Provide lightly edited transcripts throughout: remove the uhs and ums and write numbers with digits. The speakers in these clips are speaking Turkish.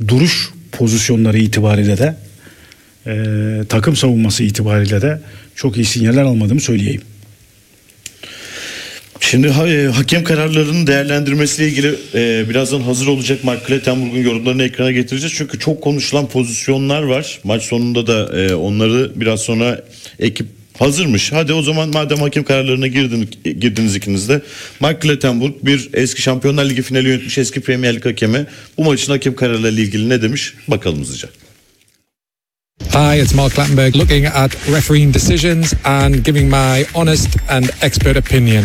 duruş pozisyonları itibariyle de takım savunması itibariyle de çok iyi sinyaller almadığımı söyleyeyim. Şimdi hakem kararlarının değerlendirmesiyle ilgili birazdan hazır olacak Mark Clattenburg'un yorumlarını ekrana getireceğiz. Çünkü çok konuşulan pozisyonlar var. Maç sonunda da onları biraz sonra ekip hazırmış. Hadi o zaman madem hakem kararlarına girdiniz ikiniz de. Mark Clattenburg bir eski Şampiyonlar Ligi finali yönetmiş eski Premier Lig hakemi. Bu maçın hakem kararlarıyla ilgili ne demiş? Bakalım hızlıca. Hi, it's Mark Clattenburg looking at refereeing decisions and giving my honest and expert opinion.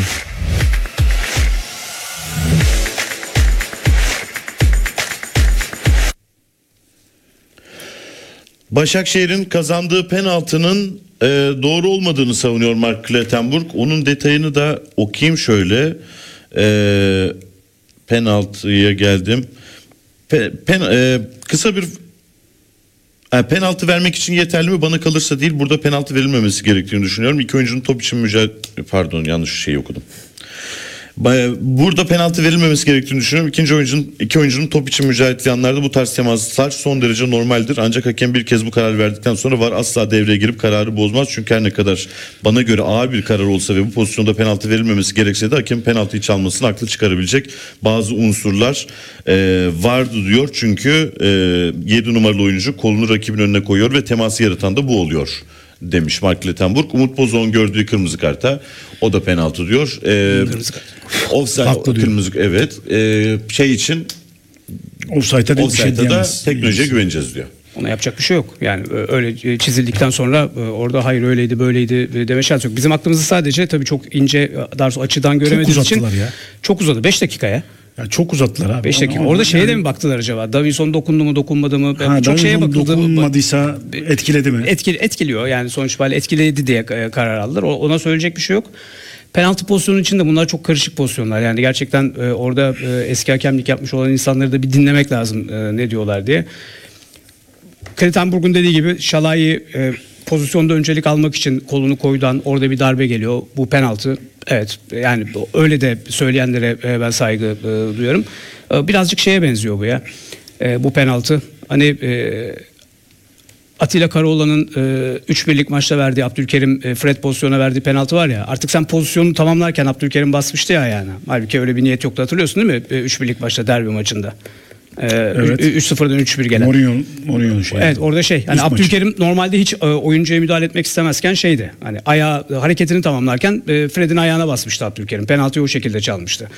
Başakşehir'in kazandığı penaltının doğru olmadığını savunuyor Mark Clattenburg. Onun detayını da okuyayım şöyle. Penaltıya geldim. Kısa bir penaltı vermek için yeterli mi? Bana kalırsa değil. Burada penaltı verilmemesi gerektiğini düşünüyorum. İki oyuncunun top için pardon, yanlış şeyi okudum. Burada penaltı verilmemesi gerektiğini düşünüyorum. İki oyuncunun top için mücadele anlarda bu tarz temaslar son derece normaldir. Ancak hakem bir kez bu kararı verdikten sonra VAR asla devreye girip kararı bozmaz. Çünkü her ne kadar bana göre ağır bir karar olsa ve bu pozisyonda penaltı verilmemesi gerekse de hakem penaltıyı çalmasını haklı çıkarabilecek bazı unsurlar vardı diyor. Çünkü 7 numaralı oyuncu kolunu rakibin önüne koyuyor ve teması yaratan da bu oluyor demiş Mark Clattenburg. Umut Bozok'un gördüğü kırmızı karta o da penaltı diyor. Offside kırmızı, evet. Şey için offside'a da teknolojiye güveneceğiz diyor. Ona yapacak bir şey yok. Yani öyle çizildikten sonra orada hayır öyleydi böyleydi deme şansı yok. Bizim aklımızı sadece tabii çok ince, daha doğrusu açıdan göremediğimiz için ya. Çok uzadı. 5 dakikaya. Ya çok uzattılar abi. 5 dakika. Orada şeye de mi baktılar acaba? Davinson dokundu mu dokunmadı mı? Çok şeye bakıldı. Dokunmadıysa etkiledi mi? Etkiliyor. Yani sonuç itibariyle etkiledi diye karar aldılar. Ona söyleyecek bir şey yok. Penaltı pozisyonu için de bunlar çok karışık pozisyonlar. Yani gerçekten orada eski hakemlik yapmış olan insanları da bir dinlemek lazım ne diyorlar diye. Clattenburg'un dediği gibi Şalai pozisyonda öncelik almak için kolunu koydan orada bir darbe geliyor. Bu penaltı. Evet, yani öyle de söyleyenlere ben saygı duyuyorum. Birazcık şeye benziyor bu ya. Bu penaltı. Hani Atilla Karaoğlan'ın 3-1'lik maçta verdiği Abdülkerim Fred pozisyona verdiği penaltı var ya. Artık sen pozisyonu tamamlarken Abdülkerim basmıştı ya yani. Halbuki öyle bir niyet yoktu, hatırlıyorsun değil mi? 3-1'lik maçta derbi maçında. Evet. 3-0'dan 3-1 gelen. Mourinho'nun şeyi. Evet, orada hani Abdülkerim normalde hiç oyuncuya müdahale etmek istemezken şeydi. Hani hareketini tamamlarken Fred'in ayağına basmıştı Abdülkerim. Penaltıyı o şekilde çalmıştı.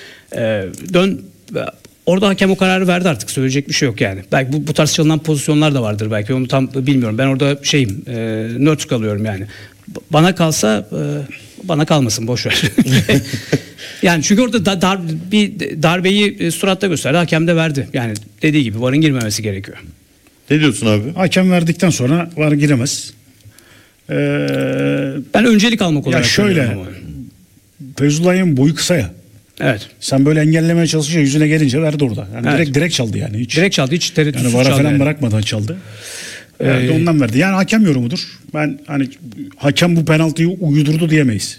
Orada hakem o kararı verdi, artık söyleyecek bir şey yok yani. Belki bu tarz çalınan pozisyonlar da vardır belki. Onu tam bilmiyorum. Ben orada nötr kalıyorum yani. Bana kalsa bana kalmasın, boş ver. Yani çünkü orada bir darbeyi suratta gösterdi. Hakem de verdi. Yani dediği gibi VAR'ın girmemesi gerekiyor. Ne diyorsun abi? Hakem verdikten sonra VAR giremez. Ben öncelik almak olarak şöyle, Feyzullah'ın boyu kısa ya. Evet. Sen böyle engellemeye çalışınca yüzüne gelince verdi orada. Yani evet. direkt çaldı yani. Direkt çaldı, hiç tereddütsüz yani çaldı. falan bırakmadan çaldı. Ondan verdi. Yani hakem yorumudur. Ben hakem bu penaltıyı uydurdu diyemeyiz.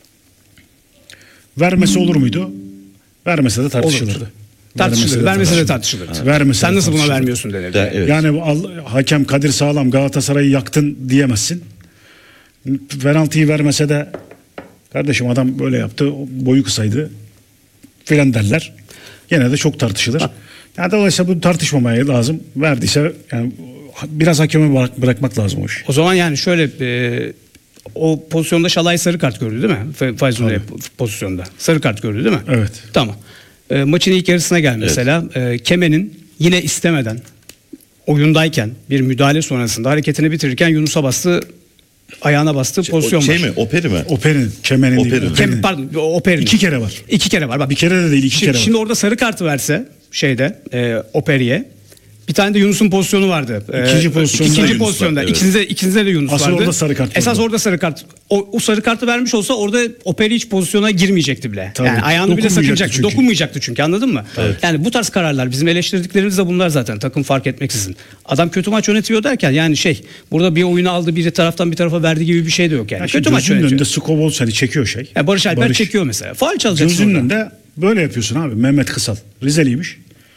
Vermesi olur muydu? Vermese de tartışılırdı. Vermese de tartışılırdı. Sen nasıl buna vermiyorsun denirdi. Evet. Yani hakem Kadir Sağlam Galatasaray'ı yaktın diyemezsin. Penaltıyı vermese de kardeşim adam böyle yaptı, boyu kısaydı filan derler. Gene de çok tartışılır. Yani dolayısıyla bu tartışmamaya lazım. Verdiyse yani biraz hakeme bırakmak lazım o işi. O zaman yani şöyle o pozisyonda Şalai sarı kart gördü değil mi? Feyzullah pozisyonda. Sarı kart gördü değil mi? Evet. Tamam. Maçın ilk yarısına gel mesela. Evet. Kemen'in yine istemeden oyundayken bir müdahale sonrasında hareketini bitirirken Yunus'a bastı, ayağına bastı pozisyon var. Mi? Operi mi? Oper'in, Kemen'in değil. Pardon, Oper'in. 2 kere var. 2 kere var. Bak, bir kere de değil, 2 kere var. Şimdi orada sarı kartı verse Operi'ye. Bir tane de Yunus'un pozisyonu vardı. İkinci pozisyonda. Evet. İkinizde de Yunus vardı. Orada sarı kart. Esas orada sarı kart. O sarı kartı vermiş olsa orada Operi hiç pozisyona girmeyecekti bile. Tabii. Yani ayağını bile sakınacaktı. Dokunmayacaktı çünkü, anladın mı? Evet. Yani bu tarz kararlar, bizim eleştirdiklerimiz de bunlar zaten, takım fark etmeksizin. Adam kötü maç yönetiyor derken yani burada bir oyunu aldı, bir taraftan bir tarafa verdi gibi bir şey de yok yani. Ya kötü maç yönetiyor. Gözünün önünde Skobol seni çekiyor Yani Barış Alper çekiyor mesela. Faul çalacaksın. Gözünün önünde böyle yapıyorsun abi. Mehmet Kısal Rizeliymiş.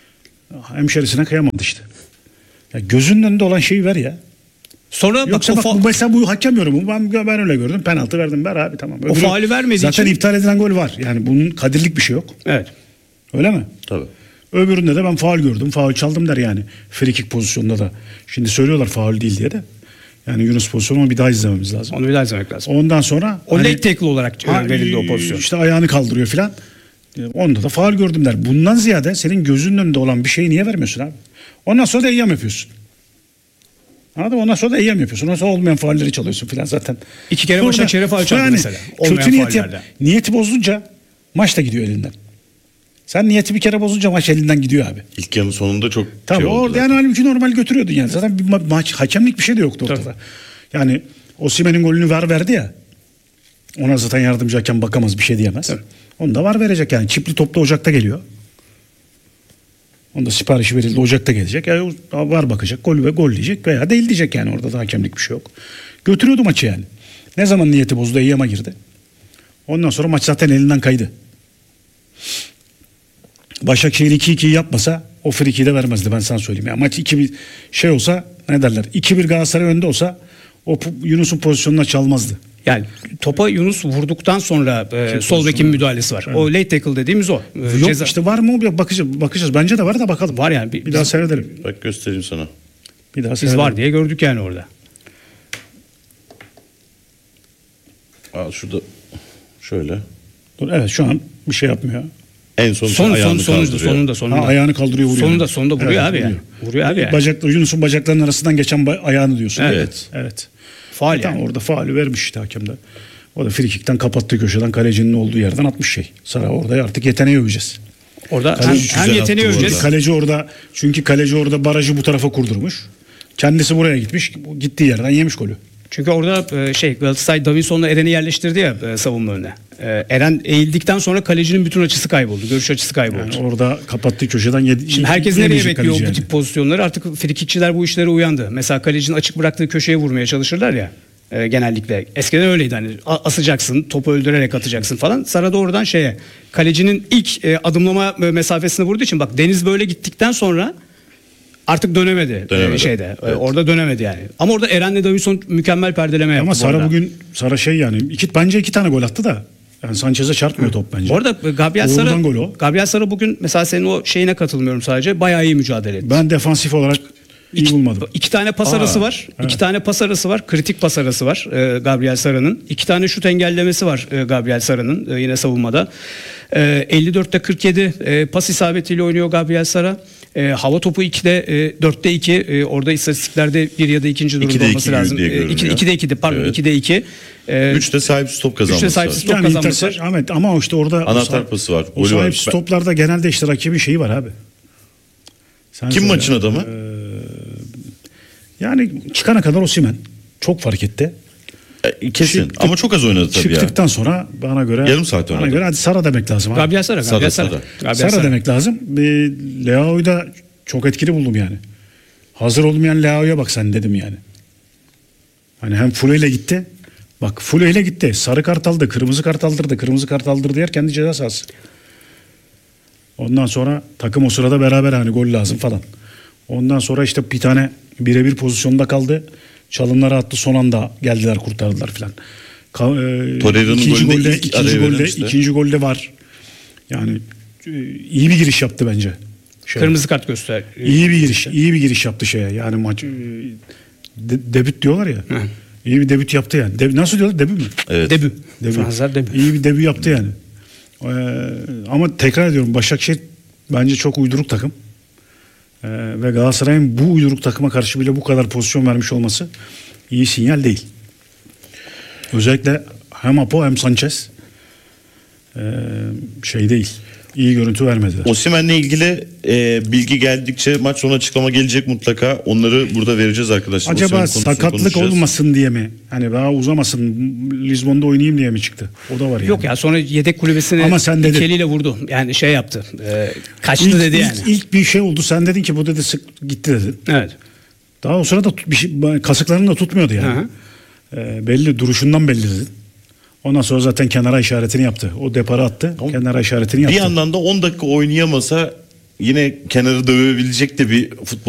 hemşerisine kıyamadı işte. Ya gözünün önünde olan şeyi ver ya. Sonra Yoksa bak, bak bu mesela bu hakem yorumu ben öyle gördüm. Penaltı verdim, ver abi, tamam. O faulü vermediği zaten için- iptal edilen gol var. Yani bunun kadirlik bir şey yok. evet. Öyle mi? Tabii. Öbüründe de ben faul gördüm. Faul çaldım der yani. Free kick pozisyonunda da. Şimdi söylüyorlar faul değil diye de. Yani Yunus pozisyonu bir daha izlememiz lazım. Onu bir daha izlemek lazım. Ondan sonra O late tackle olarak verildi o pozisyon. İşte ayağını kaldırıyor filan. Onda da faul gördüm der. Bundan ziyade senin gözünün önünde olan bir şeyi niye vermiyorsun abi? Ondan sonra da eyyam yapıyorsun. Anladın mı? Ondan sonra da eyyam yapıyorsun. Ondan sonra olmayan faulleri çalıyorsun filan zaten. 2 kere Başakşehir'e faul çaldı mesela. Olmayan Kötü niyet faullerde. niyeti bozunca maç da gidiyor elinden. Sen niyeti bir kere bozunca maç elinden gidiyor abi. İlk yarının sonunda çok Tabii oldu orada zaten. yani halbuki normal götürüyordun yani. Zaten bir maç hakemlik bir şey de yoktu ortada. Tabii. Yani Osimhen'in golünü verdi ya. Ona zaten yardımcı hakem bakamaz, bir şey diyemez. Tabii. Onu da var verecek yani. Çipli topta Ocak'ta geliyor. Onda siparişi verildi, Ocak'ta gelecek. Ya var bakacak, gol ve gol diyecek veya değil diyecek yani. Orada da hakemlik bir şey yok. Götürüyordu maçı yani. Ne zaman niyeti bozdu, eyyama girdi. Ondan sonra maç zaten elinden kaydı. Başakşehir 2-2'yi yapmasa o frikiyi de vermezdi, ben sana söyleyeyim. Yani maç 2-1 şey olsa, ne derler, 2-1 Galatasaray önde olsa o Yunus'un pozisyonuna çalmazdı. Yani topa Yunus vurduktan sonra sol bekin müdahalesi var. O late tackle dediğimiz o. Yok Ceza- işte, var mı? Bakacağız. Bence de var da bakalım. Var yani. Bir daha seyredelim. Bak göstereyim sana. Bir daha Biz seyredelim. var diye gördük yani orada. Aa, şurada şöyle. Dur, evet, şu an bir şey yapmıyor. En son ayağını kaldırıyor. Sonunda. Ha, ayağını kaldırıyor, vuruyor. Sonunda vuruyor Evet, abi yani. Vuruyor abi yani. Yunus'un bacaklarının arasından geçen ayağını diyorsun. Evet. Evet. Faul Tamam, yani. orada faulü vermiş işte hakem de. O da frikikten kapattığı köşeden kalecinin olduğu yerden atmış şey. Sıra orada artık yeteneği öveceğiz. Orada Kaleci hem güzel yeteneği attı bu öveceğiz. arada. Çünkü kaleci orada barajı bu tarafa kurdurmuş. Kendisi buraya gitmiş. Gittiği yerden yemiş golü. Çünkü orada Galatasaray Davinson'la Eren'i yerleştirdi ya savunma önüne. Eren eğildikten sonra kalecinin bütün açısı kayboldu. Görüş açısı kayboldu. Yani orada kapattığı köşeden Şimdi herkes nereye yemeyecek bekliyor kaleci bu yani. tip pozisyonları? Artık frikikçiler bu işlere uyandı. Mesela kalecinin açık bıraktığı köşeye vurmaya çalışırlar ya. Genellikle. Eskiden öyleydi, hani asacaksın, topu öldürerek atacaksın falan. Sana doğrudan kalecinin ilk adımlama mesafesine vurduğu için, bak Deniz böyle gittikten sonra artık dönemedi. Evet. Orada dönemedi yani. Ama orada Eren'le Davinson mükemmel perdeleme yaptı. Ama bu Sara arada. bugün yani bence 2 tane gol attı da. Yani Sanchez'e çarpmıyor top bence. Bu arada Uğur'dan gol o. Gabriel Sara bugün mesela senin o şeyine katılmıyorum sadece. Bayağı iyi mücadele etti. Ben defansif olarak iyi bulmadım. 2 tane pas arası var. 2 tane pas arası var. Kritik pas arası var Gabriel Sara'nın. 2 tane şut engellemesi var Gabriel Sara'nın yine savunmada. 54'te 47 pas isabetiyle oynuyor Gabriel Sara. Hava topu 2'de 4'te 2. Orada istatistiklerde bir ya da ikinci durumda 2'de olması 2 lazım. diye görünüyor. 2'de 2'di pardon, Evet. 2'de 2. 3'te sahipsiz top kazanması sahipsiz var. top Yani kazanması var. Ahmet, ama işte orada Anahtar pası var. O Golü var. sahipsiz toplarda genelde işte rakibin şeyi var abi. Sen Kim söyle. maçın adamı? Yani çıkana kadar Osimhen çok fark etti. Kesin. Çıktık- ama çok az oynadı tabii ya. Çıktıktan sonra bana göre Yarım saat bana oynadı. göre hadi Sara demek lazım abi. Gabriel Sara. Sara. Gabriel Sara Sara. demek lazım. Leao'yu da çok etkili buldum yani. Hazır olmayan Leao'ya bak sen dedim yani. Hani hem Fule ile gitti. Bak Fule ile gitti. Sarı kart aldı, kırmızı kart aldırdı, kırmızı kart aldırdı yer kendi ceza sahası. Ondan sonra takım o sırada beraber hani gol lazım falan. Ondan sonra işte bir tane birebir pozisyonda kaldı. Çalımları attı, son anda geldiler, kurtardılar falan. Torreira'nın ikinci golünde golde, ilk ikinci araya golde, verilmişti. ikinci golde var. Yani iyi bir giriş yaptı bence. Kırmızı kart göster. İyi bir giriş yaptı şeye. Yani maç debüt diyorlar ya. Hı. İyi bir debüt yaptı yani. Nasıl diyorlar? Debüt mü? Evet. Debü. Debüt. Fransızlar debü. İyi bir debüt yaptı yani. Ama tekrar ediyorum, Başakşehir bence çok uyduruk takım. Ve Galatasaray'ın bu uyduruk takıma karşı bile bu kadar pozisyon vermiş olması iyi sinyal değil. Özellikle hem Apo hem Sanchez şey değil. İyi görüntü vermediler. Osimhen'le ilgili bilgi geldikçe maç sonu açıklama gelecek mutlaka. Onları burada vereceğiz arkadaşlar. Acaba Osimhen konusunu sakatlık konuşacağız. olmasın diye mi? Hani daha uzamasın, Lizbon'da oynayayım diye mi çıktı? O da var yani. Yok ya, sonra yedek kulübesini Ama sen dedin. eliyle vurdu. Yani şey yaptı. Kaçtı dedi yani. İlk bir şey oldu. Sen dedin ki bu dedi sık gitti dedin. Evet. Daha o sırada kasıklarını da tutmuyordu yani. Belli, duruşundan belli dedin. Ondan sonra zaten kenara işaretini yaptı. O depara attı. Kenara işaretini yaptı. Bir yandan da 10 dakika oynayamasa yine kenarı dövebilecek de bir futbol